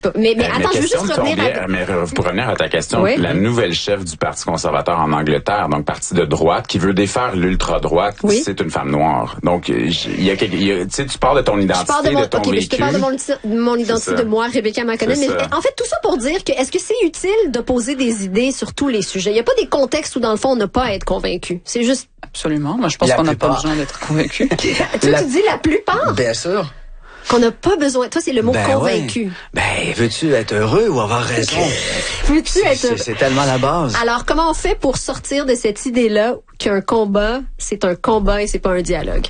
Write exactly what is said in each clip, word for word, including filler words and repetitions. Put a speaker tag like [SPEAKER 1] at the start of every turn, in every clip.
[SPEAKER 1] Mais, mais attends, je veux juste revenir
[SPEAKER 2] à... Mais pour revenir à ta question, oui. La nouvelle chef du Parti conservateur en Angleterre, donc parti de droite, qui veut défaire l'ultra-droite, oui. C'est une femme noire. Donc, il y a, il y a tu sais, tu parles de ton identité, je parle de, mon, de ton
[SPEAKER 1] okay,
[SPEAKER 2] vécu.
[SPEAKER 1] Je te parle de mon, mon identité de moi, Rebecca McConnell. Mais en fait, tout ça pour dire que est-ce que c'est utile de poser des idées sur tous les sujets? Il n'y a pas des contextes où, dans le fond, on n'a pas à être convaincu. C'est juste...
[SPEAKER 3] Absolument. Moi, je pense la qu'on n'a pas besoin d'être convaincu.
[SPEAKER 1] Toi, la... tu dis la plupart?
[SPEAKER 4] Bien sûr.
[SPEAKER 1] Qu'on n'a pas besoin. Toi, c'est le mot
[SPEAKER 4] ben
[SPEAKER 1] convaincu.
[SPEAKER 4] Ouais. Ben, veux-tu être heureux ou avoir raison?
[SPEAKER 1] Veux-tu être heureux?
[SPEAKER 4] C'est tellement la base.
[SPEAKER 1] Alors, comment on fait pour sortir de cette idée-là qu'un combat, c'est un combat et c'est pas un dialogue?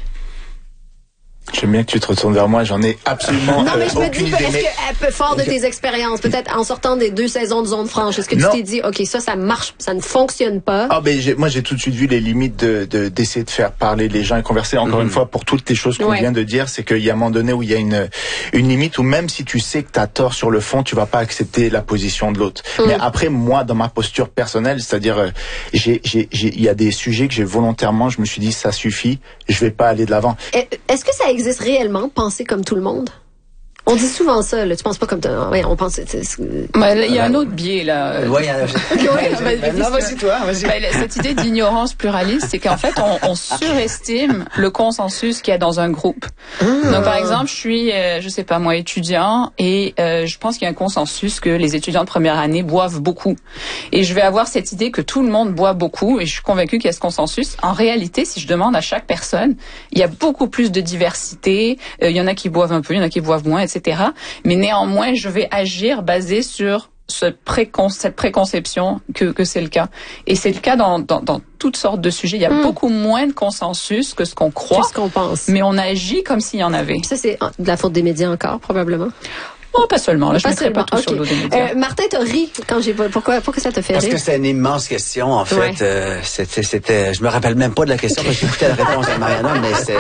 [SPEAKER 5] J'aime bien que tu te retournes vers moi, j'en ai absolument
[SPEAKER 1] non, mais
[SPEAKER 5] euh,
[SPEAKER 1] je me
[SPEAKER 5] aucune
[SPEAKER 1] dis,
[SPEAKER 5] idée.
[SPEAKER 1] est-ce que, euh, fort de tes expériences, peut-être en sortant des deux saisons de Zone Franche, est-ce que tu non. t'es dit, OK, ça, ça marche, ça ne fonctionne pas?
[SPEAKER 5] Ah, ben, j'ai, moi, j'ai tout de suite vu les limites de, de, d'essayer de faire parler les gens et converser. Encore mmh. une fois, pour toutes les choses qu'on ouais. vient de dire, c'est qu'il y a un moment donné où il y a une, une limite où même si tu sais que t'as tort sur le fond, tu vas pas accepter la position de l'autre. Mmh. Mais après, moi, dans ma posture personnelle, c'est-à-dire, euh, j'ai, j'ai, j'ai, il y a des sujets que j'ai volontairement, je me suis dit, ça suffit, je vais pas aller de l'avant.
[SPEAKER 1] Est-ce que ça existe réellement? Penser comme tout le monde? On dit souvent ça, là. Tu penses pas comme... Ouais, on pense...
[SPEAKER 3] Ouais, il y a un autre biais, là.
[SPEAKER 4] Oui, il y a...
[SPEAKER 3] okay, ouais, non, vas-y, toi, vas-y. Ben, cette idée d'ignorance pluraliste, c'est qu'en fait, on, on surestime le consensus qu'il y a dans un groupe. Ah. Donc, par exemple, je suis, euh, je sais pas, moi, étudiant, et euh, je pense qu'il y a un consensus que les étudiants de première année boivent beaucoup. Et je vais avoir cette idée que tout le monde boit beaucoup, et je suis convaincue qu'il y a ce consensus. En réalité, si je demande à chaque personne, il y a beaucoup plus de diversité. Euh, il y en a qui boivent un peu, il y en a qui boivent moins, et cetera. Mais néanmoins, je vais agir basé sur ce précon- cette préconception que, que c'est le cas. Et c'est le cas dans, dans, dans toutes sortes de sujets. Il y a mmh. beaucoup moins de consensus que ce qu'on croit.
[SPEAKER 1] Que ce qu'on pense.
[SPEAKER 3] Mais on agit comme s'il y en avait.
[SPEAKER 1] Puis ça, c'est de la faute des médias encore, probablement.
[SPEAKER 3] Oh, pas seulement. Là, je ne mettrai pas tout
[SPEAKER 1] okay.
[SPEAKER 3] sur le dos des médias.
[SPEAKER 1] Euh, Martin, t'as ri quand j'ai... Pourquoi, pourquoi ça te fait
[SPEAKER 4] parce
[SPEAKER 1] rire?
[SPEAKER 4] Parce que c'est une immense question, en fait. Ouais. Euh, c'était, c'était... Je me rappelle même pas de la question parce que j'écoutais la réponse à Mariana, mais c'est...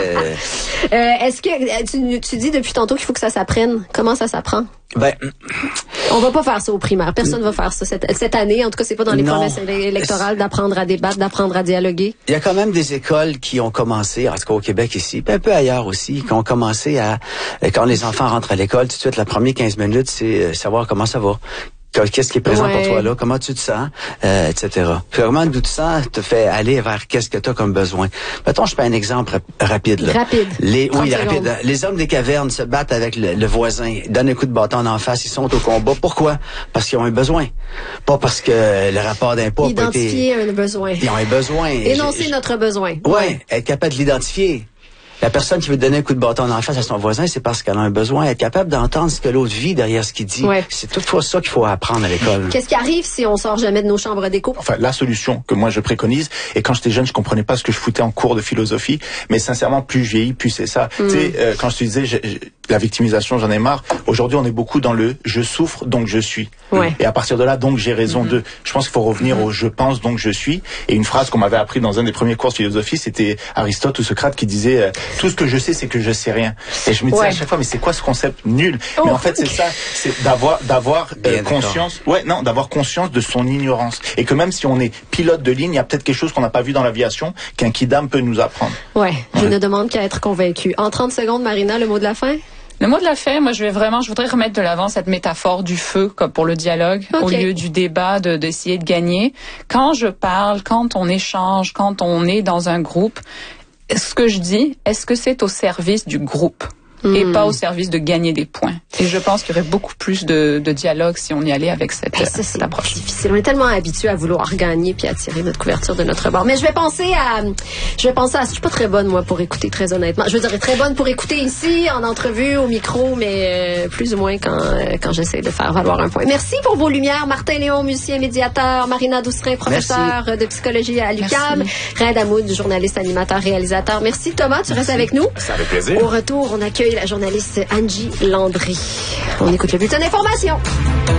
[SPEAKER 1] Euh, est-ce que... Tu, tu dis depuis tantôt qu'il faut que ça s'apprenne. Comment ça s'apprend?
[SPEAKER 4] Ben...
[SPEAKER 1] On va pas faire ça au primaire. Personne va faire ça cette, cette année. En tout cas, c'est pas dans les non. promesses électorales d'apprendre à débattre, d'apprendre à dialoguer.
[SPEAKER 4] Il y a quand même des écoles qui ont commencé, en tout cas au Québec ici, puis un peu ailleurs aussi, qui ont commencé à... Quand les enfants rentrent à l'école, tout de suite, la première quinze minutes, c'est savoir comment ça va. Qu'est-ce qui est présent ouais. pour toi là? Comment tu te sens? Euh, et cetera. Puis comment tu te sens te fait aller vers qu'est-ce que tu as comme besoin. Mettons, je fais un exemple rap- rapide. Là.
[SPEAKER 1] Rapide.
[SPEAKER 4] Les, oui, rapide. Les hommes des cavernes se battent avec le, le voisin, donnent un coup de bâton en face, ils sont au combat. Pourquoi? Parce qu'ils ont un besoin. Pas parce que le rapport d'impôt a pas été...
[SPEAKER 1] Identifier un besoin.
[SPEAKER 4] Ils ont un besoin.
[SPEAKER 1] Énoncer notre besoin.
[SPEAKER 4] Oui, ouais, être capable de l'identifier. La personne qui veut donner un coup de bâton en face à son voisin, c'est parce qu'elle a un besoin, être capable d'entendre ce que l'autre vit derrière ce qu'il dit. Ouais. C'est toutefois ça qu'il faut apprendre à l'école.
[SPEAKER 1] Qu'est-ce qui arrive si on sort jamais de nos chambres d'écho?
[SPEAKER 5] Enfin, la solution que moi je préconise, et quand j'étais jeune, je comprenais pas ce que je foutais en cours de philosophie, mais sincèrement, plus je vieillis, plus c'est ça. Mm. Tu sais, euh, quand je te disais, j'ai, j'ai, la victimisation, j'en ai marre. Aujourd'hui, on est beaucoup dans le « je souffre, donc je suis
[SPEAKER 1] ouais. ».
[SPEAKER 5] Et à partir de là, donc j'ai raison mm-hmm. de... Je pense qu'il faut revenir mm-hmm. au « je pense, donc je suis ». Et une phrase qu'on m'avait appris dans un des premiers cours de philosophie, c'était Aristote ou Socrate qui disait euh, « tout ce que je sais, c'est que je sais rien ». Et je me disais ouais. à chaque fois, mais c'est quoi ce concept nul? oh. Mais en fait, c'est ça, c'est d'avoir d'avoir euh, conscience... Ouais, non, d'avoir conscience de son ignorance. Et que même si on est pilote de ligne, il y a peut-être quelque chose qu'on n'a pas vu dans l'aviation qu'un kidam peut nous apprendre.
[SPEAKER 1] Ouais, ouais. je ne demande qu'à être convaincu. En trente secondes, Marina, le mot de la fin?
[SPEAKER 3] Le mot de la fin, moi, je vais vraiment, je voudrais remettre de l'avant cette métaphore du feu, comme pour le dialogue, okay. au lieu du débat, de, d'essayer de gagner. Quand je parle, quand on échange, quand on est dans un groupe, ce que je dis, est-ce que c'est au service du groupe? Mmh. Et pas au service de gagner des points. Et je pense qu'il y aurait beaucoup plus de, de dialogue si on y allait avec cette,
[SPEAKER 1] ben, ça,
[SPEAKER 3] cette approche.
[SPEAKER 1] Difficile. On est tellement habitués à vouloir gagner puis à tirer notre couverture de notre bord. Mais je vais penser à, je vais penser à, je suis pas très bonne moi pour écouter, très honnêtement. Je veux dire très bonne pour écouter ici en entrevue au micro, mais euh, plus ou moins quand euh, quand j'essaie de faire valoir un point. Merci pour vos lumières, Martin Léon, musicien médiateur, Marina Doucerin, professeur Merci. de psychologie à l'U Q A M, Raed Hamoud, journaliste, animateur, réalisateur. Merci Thomas, tu Merci. restes avec nous.
[SPEAKER 2] Ça fait plaisir.
[SPEAKER 1] Au retour, on accueille la journaliste Angie Landry. On écoute le bulletin d'information.